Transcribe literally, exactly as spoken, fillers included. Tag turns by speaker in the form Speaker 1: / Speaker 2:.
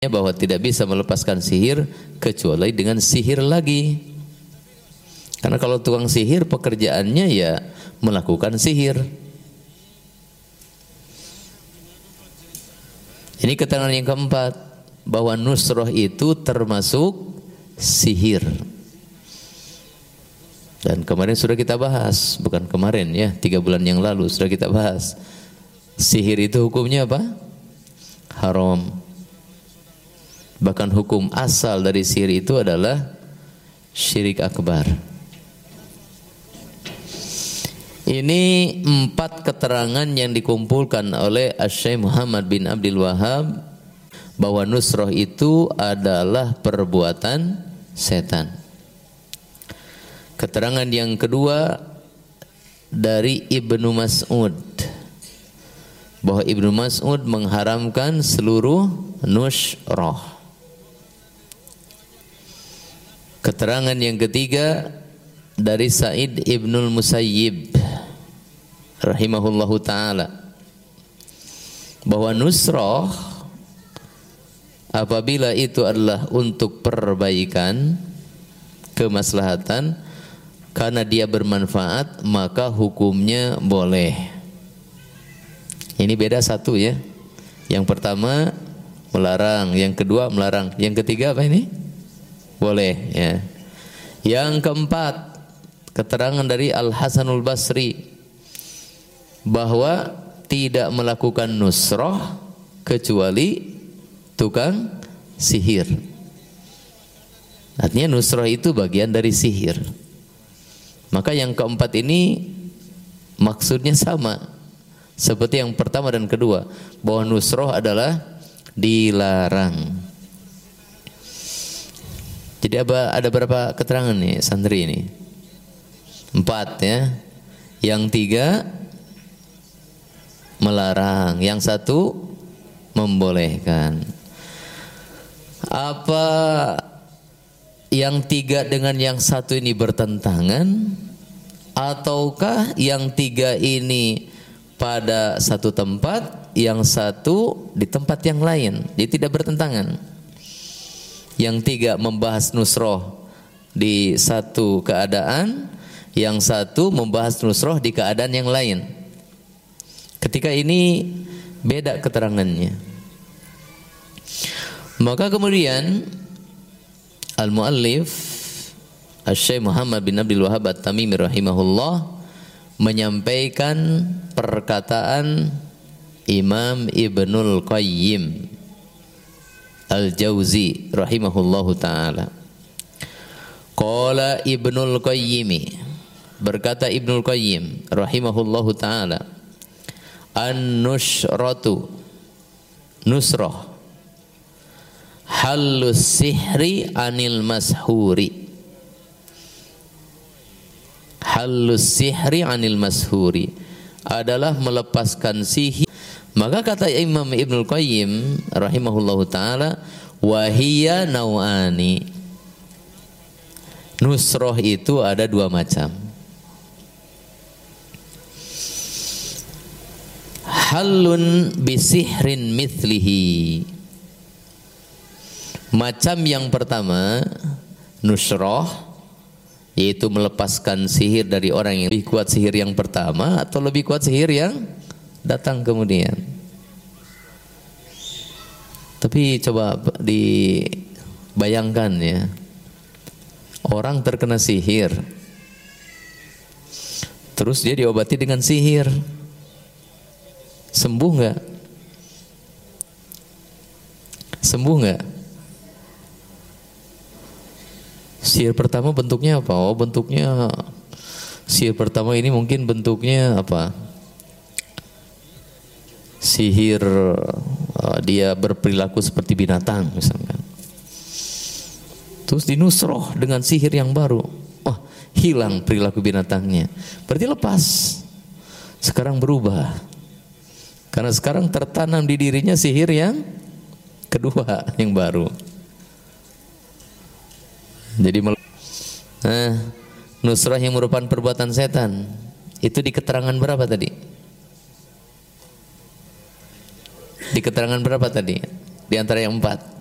Speaker 1: bahwa tidak bisa melepaskan sihir kecuali dengan sihir lagi. Karena kalau tukang sihir pekerjaannya ya melakukan sihir. Ini keterangan yang keempat, bahwa nusroh itu termasuk sihir. Dan kemarin sudah kita bahas, bukan kemarin ya, tiga bulan yang lalu sudah kita bahas. Sihir itu hukumnya apa? Haram. Bahkan hukum asal dari sihir itu adalah syirik akbar. Ini empat keterangan yang dikumpulkan oleh Asy-Syaikh Muhammad bin Abdul Wahhab bahwa nusroh itu adalah perbuatan setan. Keterangan yang kedua dari Ibnu Mas'ud, bahwa Ibnu Mas'ud mengharamkan seluruh nusroh. Keterangan yang ketiga dari Sa'id Ibnul Musayyib rahimahullahu ta'ala, bahwa nusroh apabila itu adalah untuk perbaikan, kemaslahatan, karena dia bermanfaat, maka hukumnya boleh. Ini beda satu ya. Yang pertama melarang, yang kedua melarang, yang ketiga apa ini? Boleh ya. Yang keempat, keterangan dari Al-Hasanul Basri bahwa tidak melakukan nusroh kecuali tukang sihir. Artinya nusroh itu bagian dari sihir. Maka yang keempat ini maksudnya sama seperti yang pertama dan kedua, bahwa nusroh adalah dilarang. Jadi apa, ada berapa keterangan nih santri ini? Empat ya. Yang tiga melarang, yang satu membolehkan. Apa yang tiga dengan yang satu ini bertentangan, ataukah yang tiga ini pada satu tempat, yang satu di tempat yang lain? Jadi tidak bertentangan. Yang tiga membahas nusroh di satu keadaan, yang satu membahas nusroh di keadaan yang lain. Ketika ini beda keterangannya. Maka kemudian Al-Muallif Asy-Syaikh Muhammad bin Abdul Wahhab At-Tamimi rahimahullah menyampaikan perkataan Imam Ibnul Qayyim Al-Jauzi rahimahullahu ta'ala. Qala Ibnul Qayyim, berkata Ibnul Qayyim rahimahullahu ta'ala, an-nushratu, nusrah, halus sihri anil mashuri, halus sihri anil mashuri adalah melepaskan sihir. Maka kata Imam Ibnul Qayyim rahimahullahu ta'ala, wahiyya nau'ani, nusroh itu ada dua macam. Halun bisihrin mithlihi, macam yang pertama nusroh, yaitu melepaskan sihir dari orang yang lebih kuat sihir yang pertama atau lebih kuat sihir yang datang kemudian. Tapi coba dibayangkan ya, orang terkena sihir, terus dia diobati dengan sihir, sembuh nggak? Sembuh nggak? Sihir pertama bentuknya apa? Oh, bentuknya sihir pertama ini mungkin bentuknya apa? Sihir uh, dia berperilaku seperti binatang misalkan. Terus dinusroh dengan sihir yang baru. Oh, hilang perilaku binatangnya. Berarti lepas. Sekarang berubah. Karena sekarang tertanam di dirinya sihir yang kedua, yang baru. Jadi nah, nusrah yang merupakan perbuatan setan itu di keterangan berapa tadi? Di keterangan berapa tadi? Di antara yang empat.